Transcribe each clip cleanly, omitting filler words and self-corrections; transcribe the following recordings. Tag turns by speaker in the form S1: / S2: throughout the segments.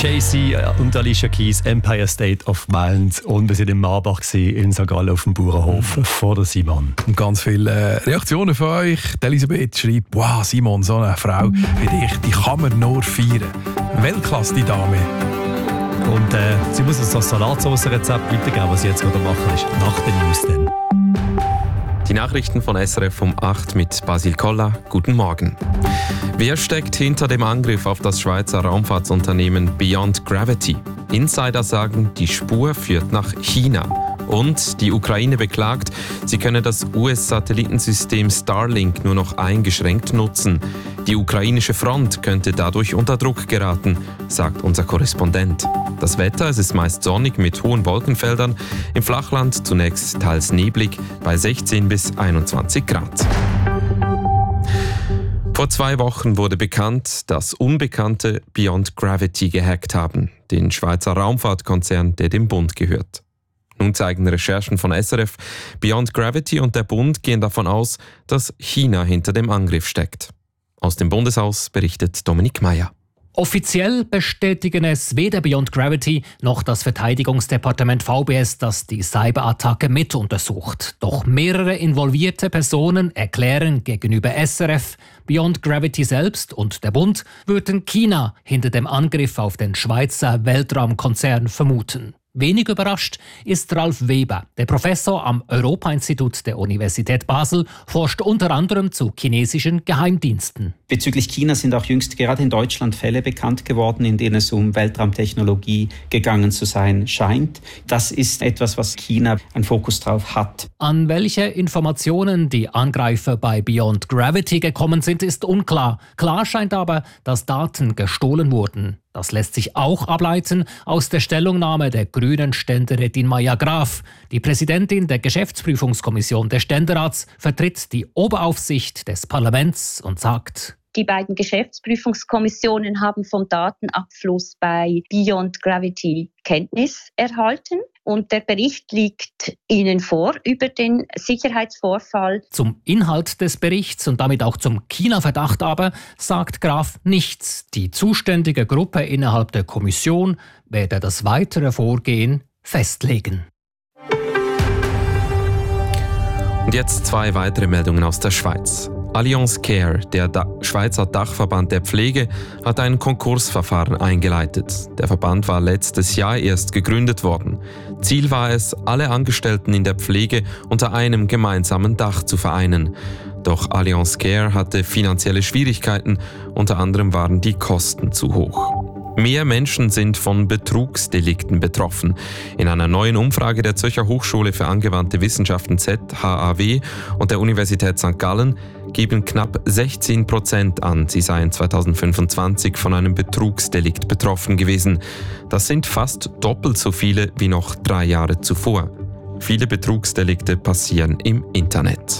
S1: Jay-Z und Alicia Keys, Empire State of Mind. Und wir waren in Marbach in St. Gallen auf dem Bauernhof vor der Simon.
S2: Und ganz viele Reaktionen von euch. Die Elisabeth schreibt, wow, Simon, so eine Frau wie dich, die kann man nur feiern. Weltklasse, die Dame.
S1: Und sie muss uns das Salatsauce-Rezept weitergeben, was sie jetzt gerade machen ist. Nach den News dann.
S3: Die Nachrichten von SRF um 8 mit Basil Koller. Guten Morgen. Wer steckt hinter dem Angriff auf das Schweizer Raumfahrtsunternehmen Beyond Gravity? Insider sagen, die Spur führt nach China. Und die Ukraine beklagt, sie könne das US-Satellitensystem Starlink nur noch eingeschränkt nutzen. Die ukrainische Front könnte dadurch unter Druck geraten, sagt unser Korrespondent. Das Wetter, es ist meist sonnig mit hohen Wolkenfeldern, im Flachland zunächst teils neblig bei 16 bis 21 Grad. Vor 2 Wochen wurde bekannt, dass Unbekannte Beyond Gravity gehackt haben, den Schweizer Raumfahrtkonzern, der dem Bund gehört. Nun zeigen Recherchen von SRF, Beyond Gravity und der Bund gehen davon aus, dass China hinter dem Angriff steckt. Aus dem Bundeshaus berichtet Dominik Meyer.
S4: Offiziell bestätigen es weder Beyond Gravity noch das Verteidigungsdepartement VBS, das die Cyberattacke mit untersucht. Doch mehrere involvierte Personen erklären gegenüber SRF, Beyond Gravity selbst und der Bund würden China hinter dem Angriff auf den Schweizer Weltraumkonzern vermuten. Wenig überrascht ist Ralf Weber. Der Professor am Europa-Institut der Universität Basel forscht unter anderem zu chinesischen Geheimdiensten.
S5: Bezüglich China sind auch jüngst gerade in Deutschland Fälle bekannt geworden, in denen es um Weltraumtechnologie gegangen zu sein scheint. Das ist etwas, was China einen Fokus drauf hat.
S4: An welche Informationen die Angreifer bei Beyond Gravity gekommen sind, ist unklar. Klar scheint aber, dass Daten gestohlen wurden. Das lässt sich auch ableiten aus der Stellungnahme der grünen Ständerätin Maja Graf. Die Präsidentin der Geschäftsprüfungskommission des Ständerats vertritt die Oberaufsicht des Parlaments und sagt:
S6: Die beiden Geschäftsprüfungskommissionen haben vom Datenabfluss bei Beyond Gravity Kenntnis erhalten und der Bericht liegt Ihnen vor über den Sicherheitsvorfall.
S4: Zum Inhalt des Berichts und damit auch zum China-Verdacht aber sagt Graf nichts. Die zuständige Gruppe innerhalb der Kommission werde das weitere Vorgehen festlegen.
S3: Und jetzt 2 weitere Meldungen aus der Schweiz. Allianz Care, der Schweizer Dachverband der Pflege, hat ein Konkursverfahren eingeleitet. Der Verband war letztes Jahr erst gegründet worden. Ziel war es, alle Angestellten in der Pflege unter einem gemeinsamen Dach zu vereinen. Doch Allianz Care hatte finanzielle Schwierigkeiten, unter anderem waren die Kosten zu hoch. Mehr Menschen sind von Betrugsdelikten betroffen. In einer neuen Umfrage der Zürcher Hochschule für angewandte Wissenschaften ZHAW und der Universität St. Gallen geben knapp 16% an, sie seien 2025 von einem Betrugsdelikt betroffen gewesen. Das sind fast doppelt so viele wie noch 3 Jahre zuvor. Viele Betrugsdelikte passieren im Internet.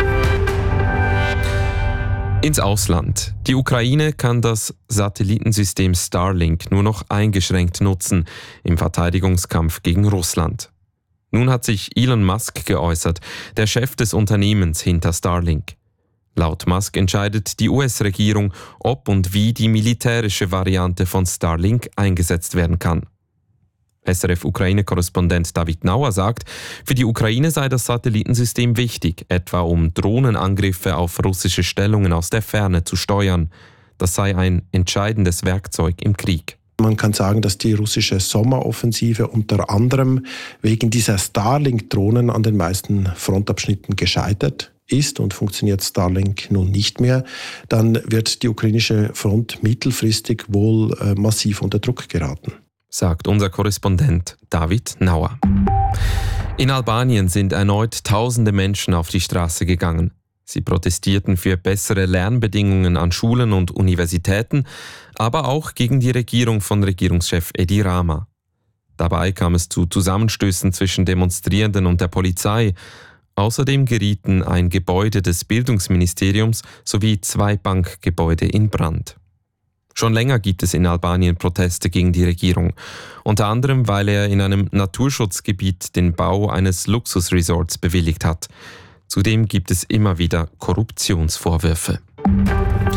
S3: Ins Ausland. Die Ukraine kann das Satellitensystem Starlink nur noch eingeschränkt nutzen im Verteidigungskampf gegen Russland. Nun hat sich Elon Musk geäußert, der Chef des Unternehmens hinter Starlink. Laut Musk entscheidet die US-Regierung, ob und wie die militärische Variante von Starlink eingesetzt werden kann. SRF-Ukraine-Korrespondent David Nauer sagt, für die Ukraine sei das Satellitensystem wichtig, etwa um Drohnenangriffe auf russische Stellungen aus der Ferne zu steuern. Das sei ein entscheidendes Werkzeug im Krieg.
S7: Man kann sagen, dass die russische Sommeroffensive unter anderem wegen dieser Starlink-Drohnen an den meisten Frontabschnitten gescheitert ist und funktioniert Starlink nun nicht mehr, dann wird die ukrainische Front mittelfristig wohl massiv unter Druck geraten,
S3: sagt unser Korrespondent David Nauer. In Albanien sind erneut tausende Menschen auf die Straße gegangen. Sie protestierten für bessere Lernbedingungen an Schulen und Universitäten, aber auch gegen die Regierung von Regierungschef Edi Rama. Dabei kam es zu Zusammenstößen zwischen Demonstrierenden und der Polizei. Außerdem gerieten ein Gebäude des Bildungsministeriums sowie 2 Bankgebäude in Brand. Schon länger gibt es in Albanien Proteste gegen die Regierung, unter anderem weil er in einem Naturschutzgebiet den Bau eines Luxusresorts bewilligt hat. Zudem gibt es immer wieder Korruptionsvorwürfe.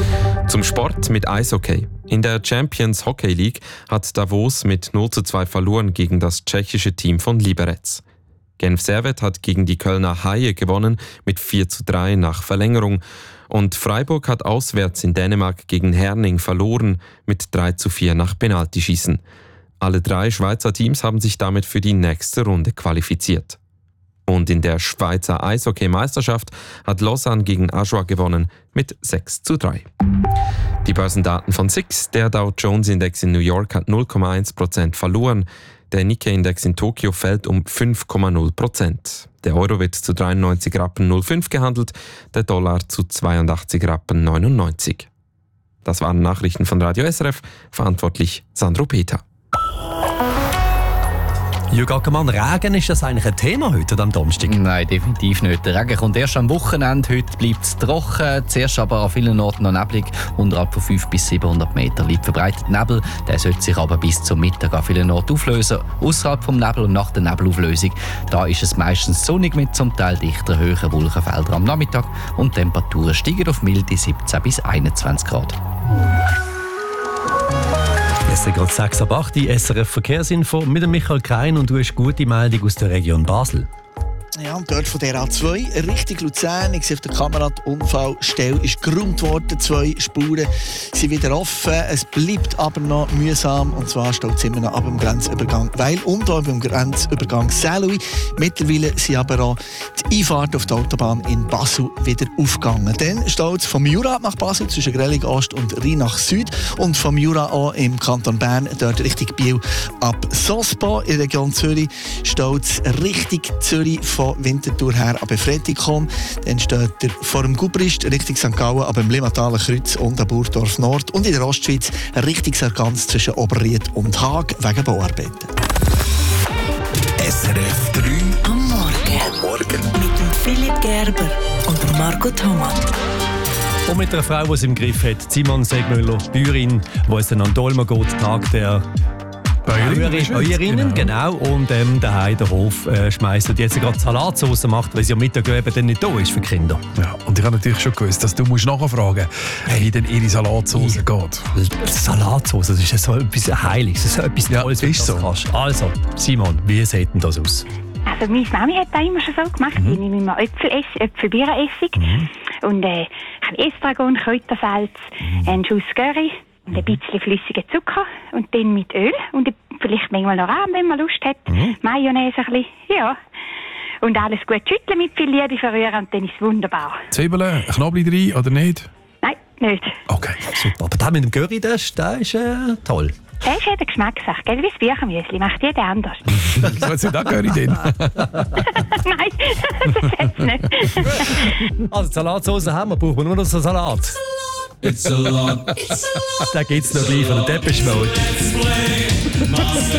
S3: Zum Sport mit Eishockey. In der Champions Hockey League hat Davos mit 0:2 verloren gegen das tschechische Team von Liberec. Genf Servette hat gegen die Kölner Haie gewonnen mit 4:3 nach Verlängerung. Und Freiburg hat auswärts in Dänemark gegen Herning verloren mit 3:4 nach Penaltyschießen. Alle 3 Schweizer Teams haben sich damit für die nächste Runde qualifiziert. Und in der Schweizer Eishockey-Meisterschaft hat Lausanne gegen Ajoie gewonnen mit 6:3. Die Börsendaten von SIX. Der Dow Jones Index in New York hat 0,1% verloren. Der Nikkei-Index in Tokio fällt um 5,0%. Der Euro wird zu 93,05 Rappen gehandelt, der Dollar zu 82,99 Rappen. Das waren Nachrichten von Radio SRF, verantwortlich Sandro Peter.
S1: Jürg Ackermann, Regen, ist das eigentlich ein Thema heute am Donnerstag?
S8: Nein, definitiv nicht. Der Regen kommt erst am Wochenende. Heute bleibt es trocken. Zuerst aber an vielen Orten noch neblig. Unterhalb von 500 bis 700 Meter liegt verbreitet Nebel. Der sollte sich aber bis zum Mittag an vielen Orten auflösen. Außerhalb vom Nebel und nach der Nebelauflösung da ist es meistens sonnig mit zum Teil dichteren höheren Wolkenfeldern am Nachmittag. Und die Temperaturen steigen auf milde 17 bis 21 Grad.
S1: Es ist gerade 6:08 Uhr, SRF Verkehrsinfo mit dem Michael Krein und du hast gute Meldung aus der Region Basel.
S9: Ja, und dort von der A2 Richtung Luzern. Ich sehe auf der Kamera, die Unfallstelle ist geräumt worden. 2 Spuren sind wieder offen. Es bleibt aber noch mühsam. Und zwar steht es immer noch ab dem Grenzübergang Weil und auch beim Grenzübergang Saint-Louis. Mittlerweile sind aber auch die Einfahrten auf die Autobahn in Basel wieder aufgegangen. Dann steht es vom Jura nach Basel zwischen Grellig Ost und Rheinach Süd. Und vom Jura auch im Kanton Bern, dort Richtung Biel ab Sospo. In der Region Zürich steht es Richtung Zürich von Winterthur her ab Befredikum. Dann steht er vor dem Gubrist Richtung St. Gallen ab dem Limmataler Kreuz und am Burgdorf Nord. Und in der Ostschweiz Richtung Sargans zwischen Oberried und Haag wegen Bauarbeiten.
S10: SRF 3 am Morgen. Mit dem Philipp Gerber und Marco Thomas.
S1: Und mit einer Frau, die es im Griff hat, Simon Segmüller, Bäuerin, wo es dann an Dolma geht, Tag der Bäuerinnen, genau. Und daheim den Hof schmeißt und jetzt gerade Salatsauce macht, weil sie am Mittag eben dann nicht da ist für die Kinder.
S2: Ja, und ich habe natürlich schon gewusst, dass du nachfragen musst, wie denn ihre Salatsauce geht.
S1: Salatsauce, das ist ja so etwas Heiliges, das ist so etwas Tolles,
S2: ja, ist so.
S1: Kannst. Also, Simon, wie sieht denn das aus?
S11: Also meine Mami hat das immer schon so gemacht. Ich nehme immer Äpfelbeerenessig und Estragon, Kräutersalz, einen Schuss Curry und ein bisschen flüssigen Zucker und dann mit Öl und vielleicht manchmal noch Rahm, wenn man Lust hat. Mayonnaise ein bisschen, ja. Und alles gut schütteln mit viel Liebe verrühren und dann ist es wunderbar.
S2: Zwiebeln, Knoblauch rein oder nicht?
S11: Nein, nicht.
S2: Okay,
S1: super. Aber das mit dem Curry, das ist toll.
S11: Das ist ja der Geschmackssache, gell? Wie das Büchermüsli, macht jeder anders.
S2: So hat sie da Curry drin?
S11: Nein, das hat es nicht.
S1: Also Salatsauce haben wir, brauchen wir nur noch so Salat.
S12: It's a lot.
S1: Da gibt es noch gleich von der Depeche Mode.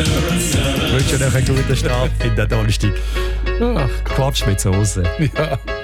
S1: Ich wünsche euch einen guten Start in der Donnerstag. Quatsch mit Soße.
S2: Ja.